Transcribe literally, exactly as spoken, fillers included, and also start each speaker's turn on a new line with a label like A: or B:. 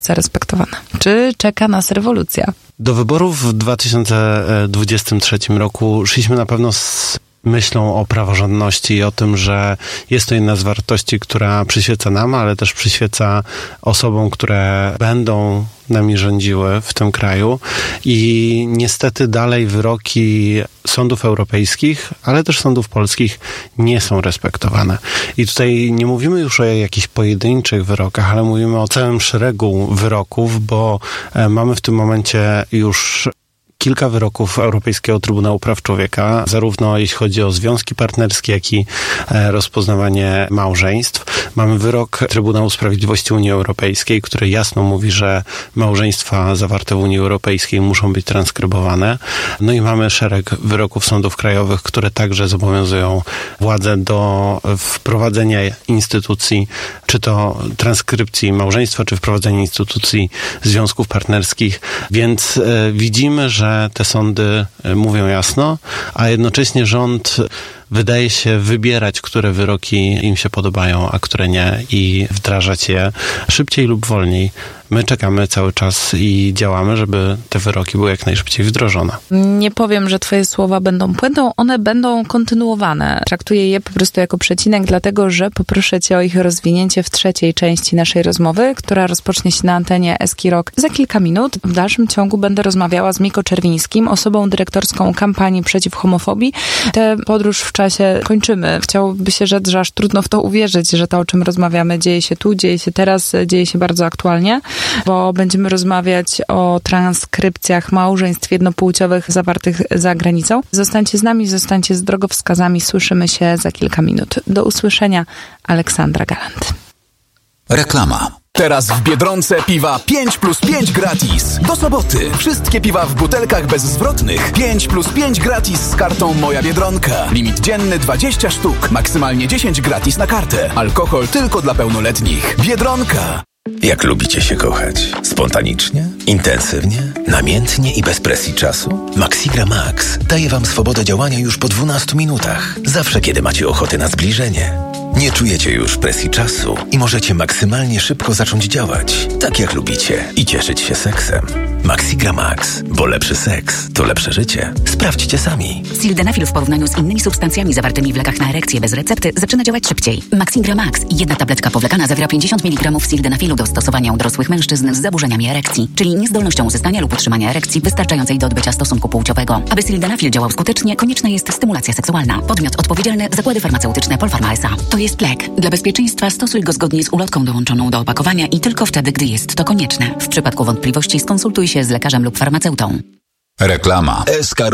A: zarespektowane. Czy czeka nas rewolucja?
B: Do wyborów w dwa tysiące dwudziestym trzecim roku szliśmy na pewno z myślą o praworządności i o tym, że jest to jedna z wartości, która przyświeca nam, ale też przyświeca osobom, które będą nami rządziły w tym kraju. I niestety dalej wyroki sądów europejskich, ale też sądów polskich nie są respektowane. I tutaj nie mówimy już o jakichś pojedynczych wyrokach, ale mówimy o całym szeregu wyroków, bo mamy w tym momencie już kilka wyroków Europejskiego Trybunału Praw Człowieka, zarówno jeśli chodzi o związki partnerskie, jak i rozpoznawanie małżeństw. Mamy wyrok Trybunału Sprawiedliwości Unii Europejskiej, który jasno mówi, że małżeństwa zawarte w Unii Europejskiej muszą być transkrybowane. No i mamy szereg wyroków sądów krajowych, które także zobowiązują władzę do wprowadzenia instytucji, czy to transkrypcji małżeństwa, czy wprowadzenia instytucji związków partnerskich. Więc e, widzimy, że te sądy mówią jasno, a jednocześnie rząd wydaje się wybierać, które wyroki im się podobają, a które nie i wdrażać je szybciej lub wolniej. My czekamy cały czas i działamy, żeby te wyroki były jak najszybciej wdrożone.
A: Nie powiem, że twoje słowa będą puentą, one będą kontynuowane. Traktuję je po prostu jako przecinek, dlatego że poproszę cię o ich rozwinięcie w trzeciej części naszej rozmowy, która rozpocznie się na antenie Eski Rock za kilka minut. W dalszym ciągu będę rozmawiała z Miko Czerwińskim, osobą dyrektorską kampanii przeciw homofobii. Tę podróż w czasie kończymy. Chciałoby się rzec, że aż trudno w to uwierzyć, że to, o czym rozmawiamy, dzieje się tu, dzieje się teraz, dzieje się bardzo aktualnie, bo będziemy rozmawiać o transkrypcjach małżeństw jednopłciowych zawartych za granicą. Zostańcie z nami, zostańcie z drogowskazami. Słyszymy się za kilka minut. Do usłyszenia. Aleksandra Galant.
C: Reklama. Teraz w Biedronce piwa pięć plus pięć gratis. Do soboty. Wszystkie piwa w butelkach bezzwrotnych. pięć plus pięć gratis z kartą Moja Biedronka. Limit dzienny dwadzieścia sztuk. Maksymalnie dziesięć gratis na kartę. Alkohol tylko dla pełnoletnich. Biedronka.
D: Jak lubicie się kochać? Spontanicznie? Intensywnie? Namiętnie i bez presji czasu? Maxigra Max daje wam swobodę działania już po dwunastu minutach. Zawsze, kiedy macie ochotę na zbliżenie. Nie czujecie już presji czasu i możecie maksymalnie szybko zacząć działać, tak jak lubicie, i cieszyć się seksem. Maxigra Max, bo lepszy seks to lepsze życie. Sprawdźcie sami.
E: Sildenafil w porównaniu z innymi substancjami zawartymi w lekach na erekcję bez recepty zaczyna działać szybciej. Maxigra Max, jedna tabletka powlekana, zawiera pięćdziesiąt miligramów sildenafilu do stosowania u dorosłych mężczyzn z zaburzeniami erekcji, czyli niezdolnością uzyskania lub utrzymania erekcji wystarczającej do odbycia stosunku płciowego. Aby sildenafil działał skutecznie, konieczna jest stymulacja seksualna. Podmiot odpowiedzialny: Zakłady Farmaceutyczne Polpharma S A. To jest lek. Dla bezpieczeństwa stosuj go zgodnie z ulotką dołączoną do opakowania i tylko wtedy, gdy jest to konieczne. W przypadku wątpliwości skonsultuj się z lekarzem lub farmaceutą.
C: Reklama.